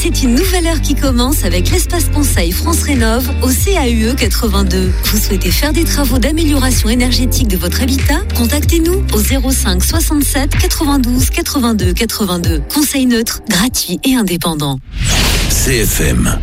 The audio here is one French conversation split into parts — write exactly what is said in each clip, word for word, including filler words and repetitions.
C'est une nouvelle heure qui commence avec l'espace conseil France Rénov au C A U E quatre-vingt-deux. Vous souhaitez faire des travaux d'amélioration énergétique de votre habitat? Contactez-nous au zéro cinq soixante-sept quatre-vingt-douze quatre-vingt-deux quatre-vingt-deux. Conseil neutre, gratuit et indépendant. C F M,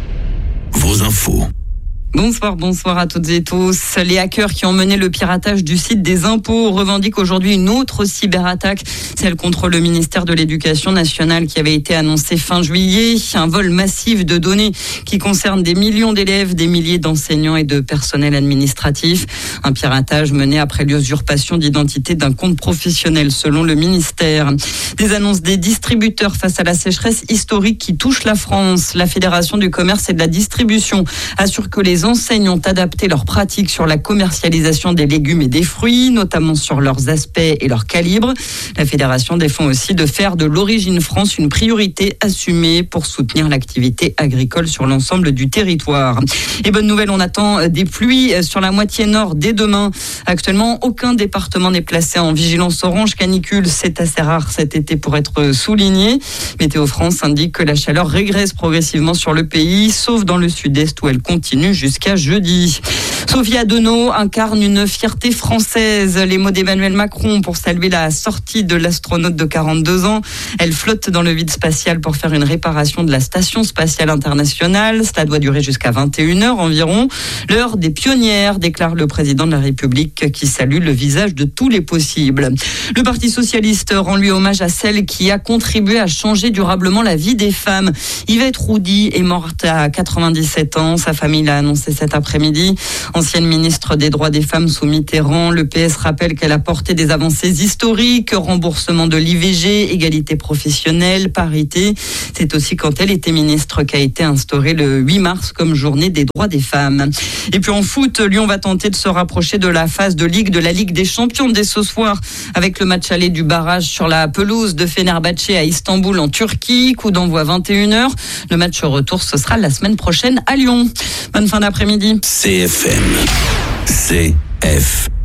vos infos. Bonsoir, bonsoir à toutes et tous. Les hackers qui ont mené le piratage du site des impôts revendiquent aujourd'hui une autre cyberattaque, celle contre le ministère de l'Éducation nationale qui avait été annoncée fin juillet. Un vol massif de données qui concerne des millions d'élèves, des milliers d'enseignants et de personnel administratif. Un piratage mené après l'usurpation d'identité d'un compte professionnel selon le ministère. Des annonces des distributeurs face à la sécheresse historique qui touche la France. La Fédération du commerce et de la distribution assure que les Les enseignes ont adapté leurs pratiques sur la commercialisation des légumes et des fruits, notamment sur leurs aspects et leur calibre. La fédération défend aussi de faire de l'origine France une priorité assumée pour soutenir l'activité agricole sur l'ensemble du territoire. Et bonne nouvelle, on attend des pluies sur la moitié nord dès demain. Actuellement, aucun département n'est placé en vigilance orange canicule. C'est assez rare cet été pour être souligné. Météo France indique que la chaleur régresse progressivement sur le pays, sauf dans le sud-est où elle continue jusqu'à jeudi. Sophie Adenau incarne une fierté française. Les mots d'Emmanuel Macron pour saluer la sortie de l'astronaute de quarante-deux ans. Elle flotte dans le vide spatial pour faire une réparation de la station spatiale internationale. Cela doit durer jusqu'à vingt et une heures environ. L'heure des pionnières, déclare le président de la République qui salue le visage de tous les possibles. Le Parti socialiste rend lui hommage à celle qui a contribué à changer durablement la vie des femmes. Yvette Roudy est morte à quatre-vingt-dix-sept ans. Sa famille l'a annoncé cet après-midi. Ancienne ministre des droits des femmes sous Mitterrand, le P S rappelle qu'elle a porté des avancées historiques, remboursement de l'I V G, égalité professionnelle, parité. C'est aussi quand elle était ministre qu'a été instaurée le huit mars comme journée des droits des femmes. Et puis en foot, Lyon va tenter de se rapprocher de la phase de Ligue de la Ligue des Champions dès ce soir avec le match aller du barrage sur la pelouse de Fenerbahçe à Istanbul en Turquie. Coup d'envoi vingt et une heures. Le match retour, ce sera la semaine prochaine à Lyon. Bonne fin d'après-midi. C F M. C F